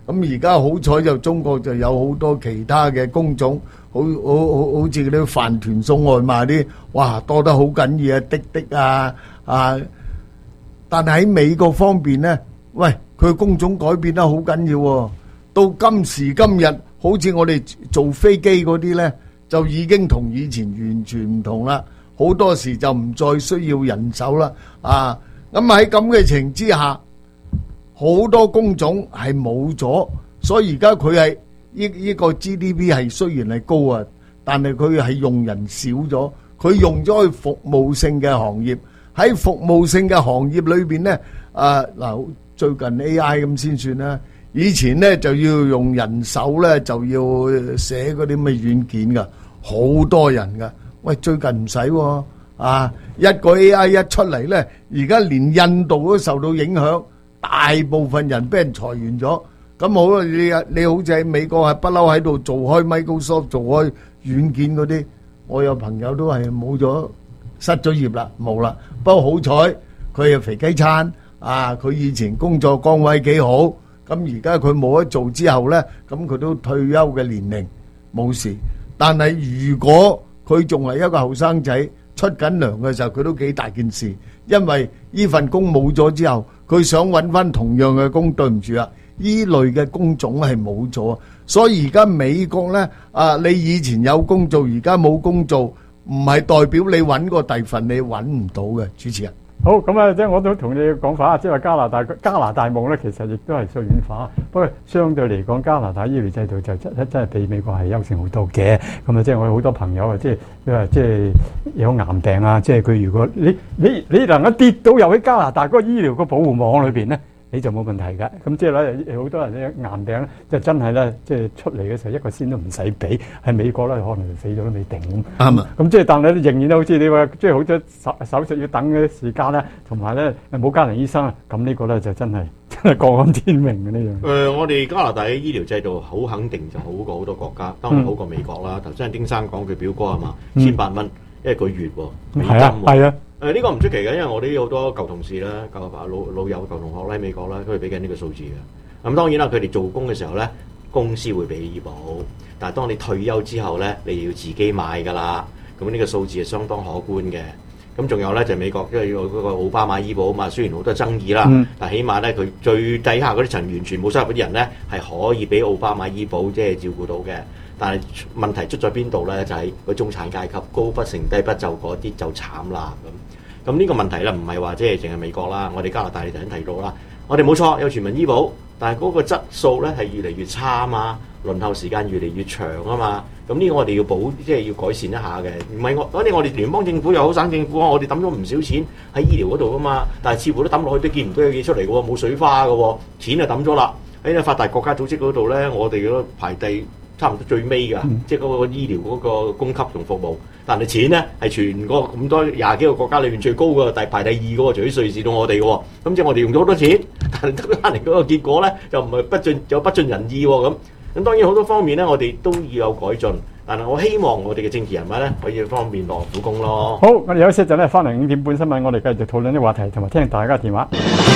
咁而家好彩就中國就有好多其他嘅工種，好似嗰啲飯團送外賣啲，哇多得好緊要啊，滴滴啊但係喺美國方面咧，喂佢工種改變得好緊要喎。到今時今日，好似我哋做飛機嗰啲咧，就已經同以前完全唔同啦。好多時就唔再需要人手啦。咁喺咁嘅情形之下，好多工種係冇咗，所以而家佢係呢個 GDP 係雖然係高啊，但係佢係用人少咗，佢用咗去服務性嘅行業。喺服務性嘅行業裏邊咧，最近 AI 咁先算啦。以前咧就要用人手咧，就要寫嗰啲咩軟件噶，好多人噶。喂，最近唔使喎，一個 AI 一出嚟咧，而家連印度都受到影響，大部分人俾人裁員咗。咁好啦，你好似喺美國係不嬲喺度做開 Microsoft 做開軟件嗰啲，我有朋友都係冇咗，失咗業啦，冇啦。不過好彩佢係肥雞餐，佢以前工作崗位幾好，咁而家佢冇得做之後咧，咁佢都退休嘅年齡冇事。但係如果佢仲係一個後生仔出緊糧嘅時候，佢都幾大件事，因為呢份工冇咗之後，佢想揾翻同樣嘅工，對唔住啊，呢類嘅工種係冇咗，所以而家美國咧，你以前有工做，而家冇工做，唔係代表你揾個第份你揾唔到嘅。主持人， 好咁啊，即係我都同你講法，即係話加拿大夢咧，其實亦都係碎片化。不過相對嚟講，加拿大醫療制度就真係比美國係優勝好多嘅。咁啊，即係我好多朋友啊，即係有癌病啊，即係佢如果你能夠跌到入喺加拿大嗰個醫療個保護網裏邊咧，你就冇問題㗎。咁即係咧，好多人咧癌病咧，就真係咧，即係出嚟嘅時候一個先都唔使俾。喺美國咧，可能死咗都未定咁。 啱啊！ 咁即係但係仍然好似你話，即係好多手術要等嘅時間咧，同埋咧冇家庭醫生啊，咁呢個咧就真係過安天命嘅呢樣。 我哋加拿大嘅醫療制度好肯定就好過好多國家，當然好過美國啦。頭先丁生講佢表哥係嘛，1,800蚊一個月喎，美金喎。係啊。呢個唔出奇嘅，因為我哋好多舊同事啦、老友、舊同學咧，喺美國啦，都係俾緊呢個數字嘅。咁當然啦，佢哋做工嘅時候咧，公司會俾醫保，但係當你退休之後咧，你要自己買㗎啦。咁呢個數字係相當可觀嘅。咁仲有咧就係美國，因為有嗰個奧巴馬醫保啊嘛，雖然好多爭議啦，但係起碼咧佢最底下嗰啲層完全冇收入嗰啲人咧，係可以俾奧巴馬醫保即係照顧到嘅。但係問題出在邊度咧？就係個中產階級高不成低不就嗰啲就慘啦咁呢個問題咧，唔係話即係淨係美國啦，我哋加拿大你頭先提到啦，我哋冇錯有全民醫保，但係嗰個質素咧係越嚟越差啊嘛，輪候時間越嚟越長啊嘛，咁呢個我哋要即係要改善一下嘅，唔係我哋聯邦政府又好省政府啊，我哋抌咗唔少錢喺醫療嗰度噶嘛，但係似乎都抌落去都見唔到有嘢出嚟嘅喎，冇水花嘅喎，錢就抌咗啦，喺呢發達國家組織嗰度咧，我哋嗰排第差唔多最尾㗎，即係嗰個醫療嗰個供給同服務。但係錢咧係全個咁多20幾個國家裏面最高嘅，排第2嗰個，除咗瑞士到我哋嘅喎。咁即係我哋用咗好多錢，但係得翻嚟嗰個結果咧就唔係不盡人意喎。咁當然好多方面咧，我哋都要有改進。但係我希望我哋嘅政治人物咧可以方便落苦功咯。 好，我哋休息一陣咧，翻嚟5點半新聞，我哋繼續討論啲話題，同埋聽大家電話。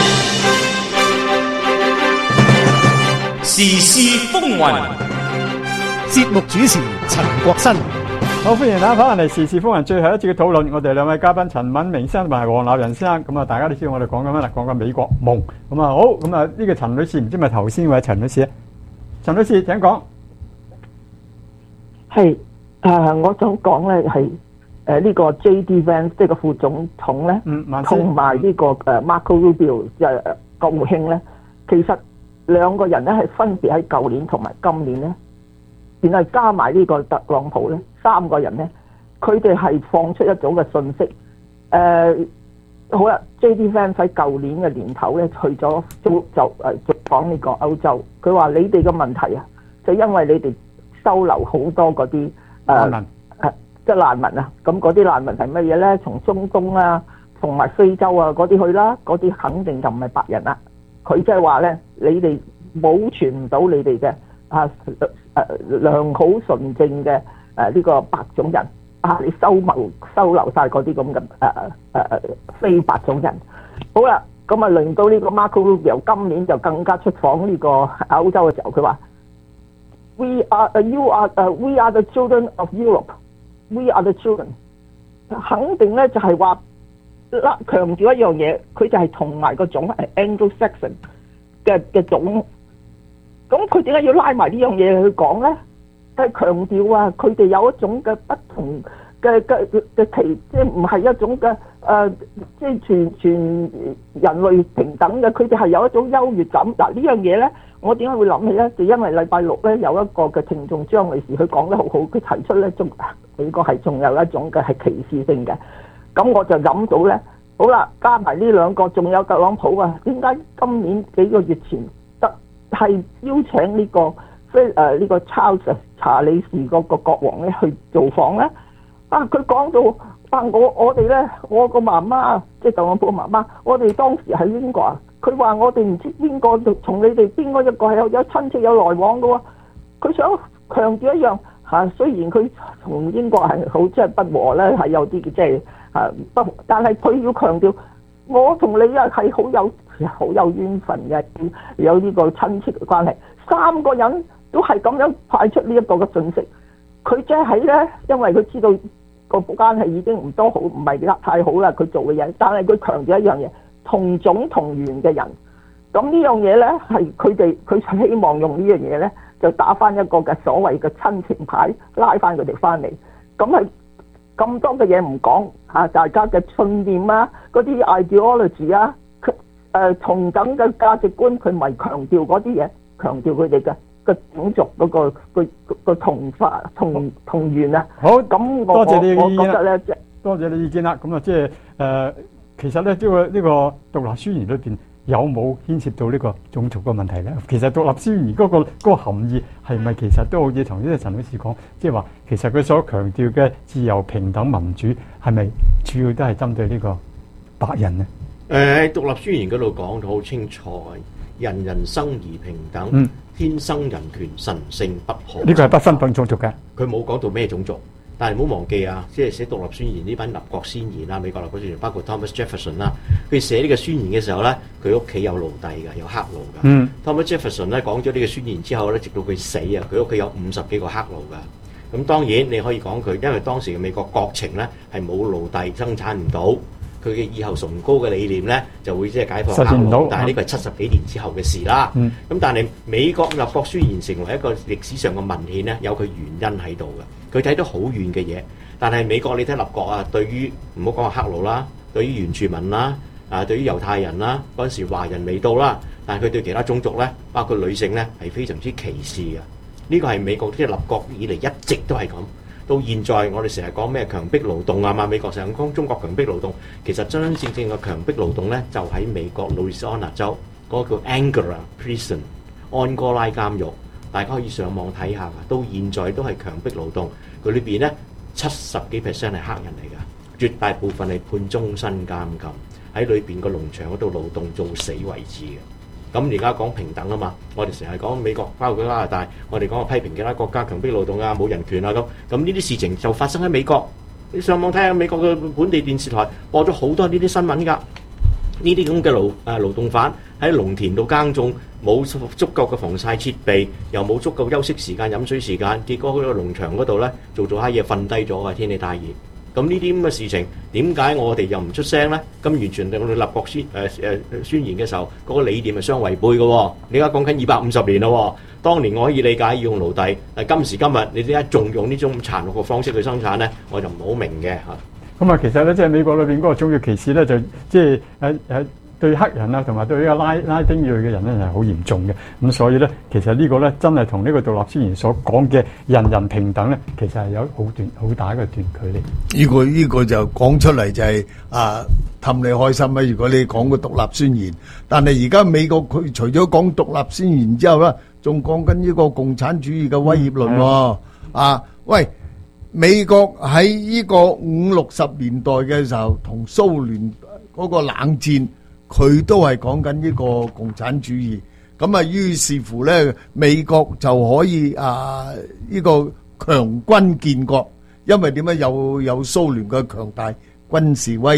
時事風雲，節目主持陳國新。 好，歡迎大家翻嚟時事風雲最後一節嘅討論。我哋兩位嘉賓陳敏明先生同埋黃立仁先生，咁啊，大家都知道我哋講緊咩啦？講緊美國夢。咁啊，好，咁啊，呢個陳女士唔知咪頭先位陳女士啊？陳女士請講。 係我想講咧係呢個 J.D. Vance 即係個副總統咧，同埋呢個Marco Rubio 即係國務卿咧，其實兩個人咧係分別喺舊年同埋今年咧。然後加埋呢個特朗普咧，3個人咧，佢哋係放出一種嘅信息。好啦 ，J.D. Vance 喺舊年嘅年頭咧，去咗就講呢個歐洲。佢話你哋嘅問題啊，就因為你哋收留好多嗰啲即係難民啊。咁嗰啲難民係乜嘢咧？從中東啊，同埋非洲啊嗰啲去啦，嗰啲肯定就唔係白人啦。佢即係話咧，你哋保存唔到你哋嘅良好純正嘅呢個白種人你收留晒嗰啲咁嘅非白種人。好啦， 咁啊，輪到呢個 Marco Rubio 今年就更加出訪呢個歐洲嘅時候，佢話 We are the children of Europe. We are the children. 肯定咧就係話強調一樣嘢，佢就係同埋個種係 Anglo-Saxon 嘅種。咁佢點解要拉埋呢樣嘢去講咧？係強調啊，佢哋有一種嘅不同嘅其，即係唔係一種嘅即係全人類平等嘅，佢哋係有一種優越感。嗱呢樣嘢咧，我點解會諗起咧？就因為禮拜六咧有一個嘅聽眾張女士，佢講得好好，佢提出咧美國係仲有一種嘅係歧視性嘅。咁我就諗到咧，好啦，加埋呢兩個，仲有特朗普啊，點解今年幾個月前係邀請呢個呢個查理士嗰個國王咧去造訪咧？啊，佢講到我哋咧，我個媽媽即係特朗普媽媽，我哋當時喺英國啊，佢話我哋唔知邊個同你哋邊個一個係有親戚有來往嘅喎。佢想強調一樣嚇，雖然佢同英國係好即係不和咧，係有啲即係不，但係佢要強調我同你啊係好有緣分嘅，有呢個親戚嘅關係。三個人都係咁樣派出呢一個嘅信息，佢即係咧，因為佢知道個關係已經唔多好，唔係太好啦，佢做嘅嘢，但係佢強調一樣嘢，同種同源嘅人。咁呢樣嘢咧係佢希望用呢樣嘢咧，就打翻一個嘅所謂嘅親情牌，拉翻佢哋翻嚟。咁係咁多嘅嘢唔講嚇，大家嘅信念啊，嗰啲 ideology 啊，同等嘅價值觀，佢咪強調嗰啲嘢，強調佢哋嘅種族嗰個同化同源啊。 好， 咁多謝你嘅意見啦。 多謝你意見啦。咁啊，即係其實咧，呢個獨立宣言裏邊有冇牽涉到呢個種族嘅問題咧？其實獨立宣言嗰個含義係咪其實都好似同呢個陳女士講，即係話其實佢所強調嘅自由、平等、民主係咪主要都係針對呢個白人呢？ 喺獨立宣言嗰度講到好清楚，人人生而平等，天生人權，神聖不可。 呢個係不分種族嘅。 佢冇講到咩種族。但係唔好忘記啊，即係寫獨立宣言呢班立國先賢啦，美國立國先賢包括 Thomas Jefferson 啦，佢寫呢個宣言嘅時候咧，佢屋企有奴隸㗎，有黑奴㗎。Thomas Jefferson 咧講咗呢個宣言之後咧，直到佢死啊，佢屋企有50幾個黑奴㗎。咁當然你可以講佢，因為當時嘅美國國情咧係冇奴隸生產唔到，佢嘅以後崇高嘅理念咧就會即係解放黑奴，但係呢個係70幾年之後嘅事啦。咁但係美國立國宣言成為一個歷史上嘅文獻咧，有佢原因喺度嘅。佢睇到好遠嘅嘢，但係美國你睇立國啊，對於唔好講話黑奴啦，對於原住民啦，對於猶太人啦，嗰陣時華人未到啦，但係佢對其他種族咧，包括女性咧，係非常之歧視嘅。呢個係美國即係立國以嚟一直都係咁。到現在我哋成日講咩強迫勞動啊嘛，美國成日講中國強迫勞動，其實真真正正嘅強迫勞動咧，就喺美國路易斯安那州嗰個叫 Angora Prison 安哥拉監獄。大家可以上網睇下，到現在都係強迫勞動。佢裏邊咧70幾% 係黑人嚟㗎，絕大部分係判終身監禁，喺裏邊個農場嗰度勞動做死為止嘅。咁而家講平等啊嘛，我哋成日講美國包括加拿大，我哋講批評其他國家強迫勞動啊、冇人權啊咁。咁呢啲事情就發生喺美國。你上網睇下美國嘅本地電視台播咗好多呢啲新聞㗎。呢啲咁嘅勞動犯喺農田度耕種，冇足夠嘅防曬設備，又冇足夠休息時間、飲水時間，結果喺個農場嗰度咧做下嘢瞓低咗啊！天氣太熱，咁呢啲咁嘅事情點解我哋又唔出聲咧？咁完全對我哋立國宣言嘅時候，嗰個理念係相違背嘅。你而家講緊250年咯，當年我可以理解要用奴隸，但今時今日你點解仲用呢種殘酷嘅方式去生產咧？我就唔好明嘅嚇。 咁啊，其實咧，即係美國裏邊嗰個種族歧視咧，就即係對黑人啊，同埋對呢個拉丁裔嘅人咧係好嚴重嘅。咁所以咧，其實呢個咧真係同呢個獨立宣言所講嘅人人平等咧，其實係有好大一個段距離。 呢個就講出嚟就係氹你開心啦。如果你講個獨立宣言，但係而家美國佢除咗講獨立宣言之後咧，仲講緊呢個共產主義嘅威脅論喎。喂！美國喺呢個50、60年代嘅時候，同蘇聯嗰個冷戰，佢都係講緊呢個共產主義。咁啊，於是乎咧，美國就可以呢個強軍建國，因為點解有蘇聯嘅強大軍事威脅，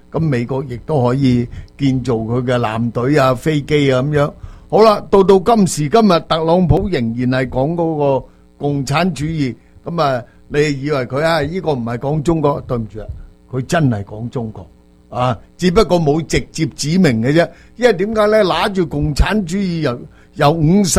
咁美國亦都可以建造佢嘅艦隊啊、飛機啊咁樣。好啦，到今時今日，特朗普仍然係講嗰個共產主義。咁啊，你以為佢啊呢個唔係講中國？對唔住啊，佢真係講中國啊，只不過冇直接指明嘅啫。因為點解咧？拿住共產主義由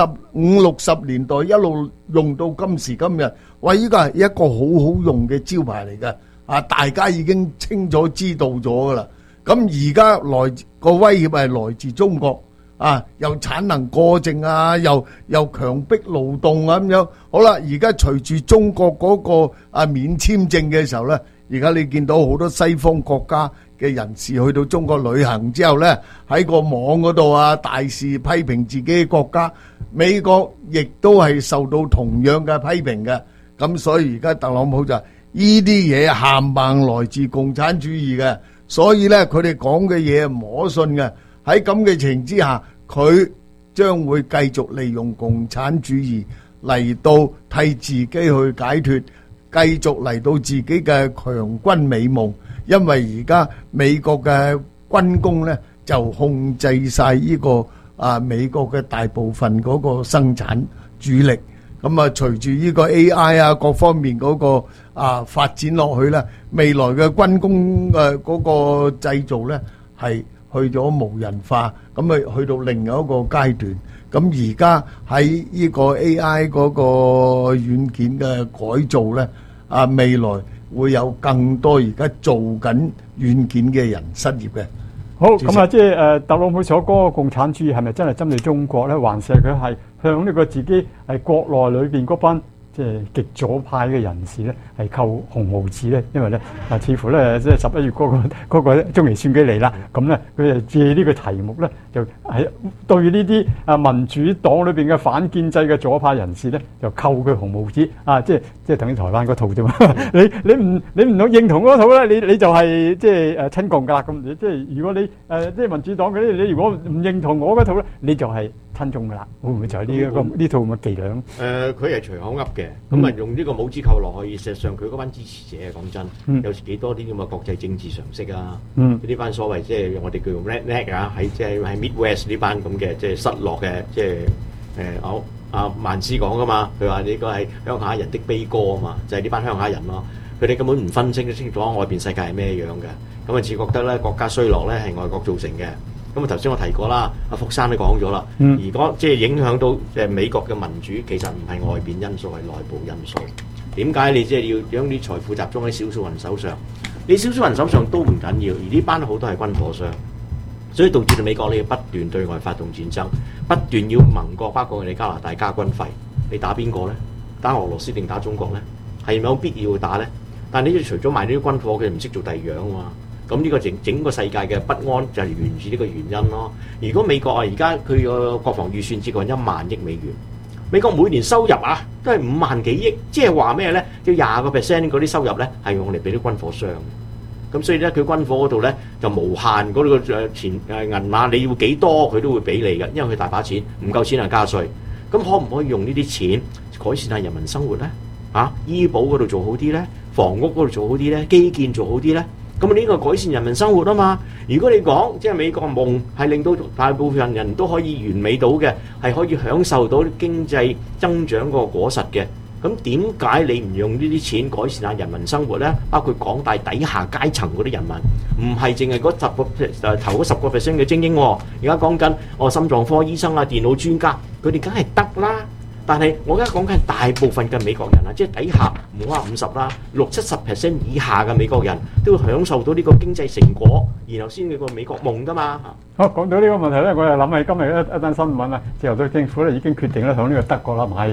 50、60年代一路用到今時今日，喂，呢個係一個好好用嘅招牌嚟嘅。啊，大家已經清楚知道咗噶啦。咁而家個威脅係來自中國。啊！又產能過剩啊，又強迫勞動啊咁樣。好啦，而家隨住中國嗰個免簽證嘅時候咧，而家你見到好多西方國家嘅人士去到中國旅行之後咧，喺個網嗰度啊，大肆批評自己嘅國家。美國亦都係受到同樣嘅批評嘅。咁所以而家特朗普就呢啲嘢冚唪唥來自共產主義嘅，所以咧佢哋講嘅嘢唔可信嘅。喺咁嘅情形之下，佢將會繼續利用共產主義嚟到替自己去解脫，繼續嚟到自己嘅強軍美夢。因為而家美國嘅軍工呢，就控制晒呢個美國嘅大部分嗰個生產主力。咁啊，隨住呢個 AI 啊各方面嗰個發展落去呢，未來嘅軍工嗰個製造呢係去咗無人化，咁啊去到另一個階段。咁而家喺呢個 AI 嗰個軟件嘅改造呢，未來會有更多而家做緊軟件嘅人失業嘅。 好，咁啊，即係特朗普所講嘅共產主義係咪真係針對中國咧？還是佢係向呢個自己係國內裏邊嗰班即係極左派嘅人士咧，係扣紅帽子咧？因為咧似乎咧即係11月嗰個中期選舉嚟啦，咁咧佢就借呢個題目咧，就係對呢啲民主黨裏邊嘅反建制嘅左派人士咧，就扣佢紅帽子啊！即係等於台灣嗰套啫嘛。你唔認同嗰套咧，你就係即係親共㗎啦。咁即係如果你即係民主黨嗰啲，你如果唔認同我嗰套咧，你就係親中㗎啦。會唔會就係呢套咁嘅伎倆？ 佢係隨口噏嘅，咁啊用呢個帽子扣落去，事實上佢嗰班支持者講真，有時幾多啲咁嘅國際政治常識啊？呢班所謂即係我哋叫做 redneck 啊，喺即係喺 Midwest 呢班咁嘅即係失落嘅即係曼斯講噶嘛，佢話呢個係鄉下人的悲歌啊嘛，就係呢班鄉下人咯。佢哋根本唔分清楚外邊世界係咩樣嘅，咁啊只覺得咧國家衰落咧係外國造成嘅。咁啊頭先我提過啦，阿福山都講咗啦，如果即係影響到美國嘅民主，其實唔係外邊因素，係內部因素。點解你即係要將啲財富集中喺少數人手上？你少數人手上都唔緊要，而呢班好多係軍火商，所以導致到美國你要不斷對外發動戰爭，不斷要盟國包括我哋加拿大加軍費。你打邊個呢？打俄羅斯定打中國呢？係咪有必要打呢？但係你除咗賣呢啲軍火，佢唔識做第二樣啊嘛。咁呢個整個世界嘅不安就係源自呢個原因咯。如果美國而家佢個國防預算接近1萬億美元，美國每年收入都係5萬幾億，即係話咩咧？要20% 嗰啲收入咧係用嚟俾啲軍火商。咁所以咧，佢軍火嗰度咧就無限嗰個錢銀碼，你要幾多佢都會俾你嘅，因為佢大把錢，唔夠錢就加稅。咁可唔可以用呢啲錢改善下人民生活咧？醫保嗰度做好啲咧，房屋嗰度做好啲咧，基建做好啲咧？咁呢個改善人民生活啊嘛！如果你講即係美國夢係令到大部分人都可以完美到嘅，係可以享受到經濟增長個果實嘅，咁點解你唔用呢啲錢改善下人民生活呢？包括廣大底下階層嗰啲人民，唔係淨係嗰頭嗰10% 嘅精英喎。而家講緊心臟科醫生啊、電腦專家，佢哋梗係得啦。但係我而家講緊係大部分嘅美國人啊，即係底下唔好話50啦，60-70% 以下嘅美國人都會享受到呢個經濟成果，然後先有個美國夢噶嘛。 好，講到呢個問題咧，我又諗起今日一單新聞啦，自由黨政府咧已經決定咧向呢個德國啦買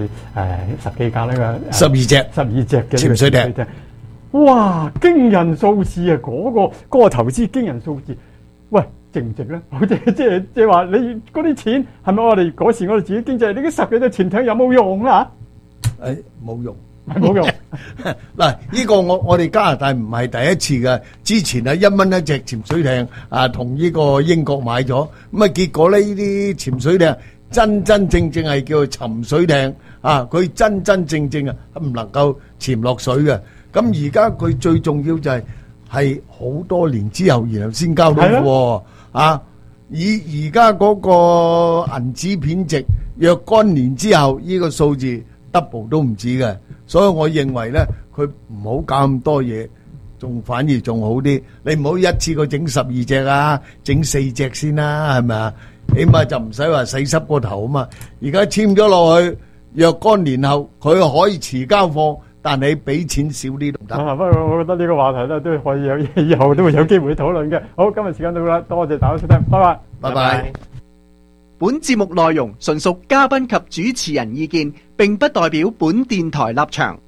10幾架呢個 12隻嘅潛水艇。 哇！驚人數字啊！嗰個投資驚人數字，喂！值唔值咧？即係話你嗰啲錢係咪我哋改善我哋自己經濟？你啲10幾隻潛艇有冇用啊？ 冇用， 冇用。 嗱，呢個我哋加拿大唔係第一次嘅，之前係1蚊一隻潛水艇同呢個英國買咗，咁結果咧呢啲潛水艇真正係叫做沉水艇佢真正唔能夠潛落水嘅。咁而家佢最重要就係係好多年之後，然後先交到貨啊！以而家嗰個銀紙貶值，若干年之後，呢個數字 double 都唔止嘅，所以我認為咧，佢唔好搞咁多嘢，反而仲好啲。你唔好一次過整12隻啊，整4隻先啦，係咪啊？起碼就唔使話洗濕個頭啊嘛。而家簽咗落去，若干年後佢可以遲交貨，但你俾錢少啲都唔得。 不過我覺得呢個話題咧都可以以後都會有機會討論嘅。好，今日時間到啦，多謝大家收聽，拜拜， 拜拜。 本節目內容純屬嘉賓及主持人意見，並不代表本電台立場。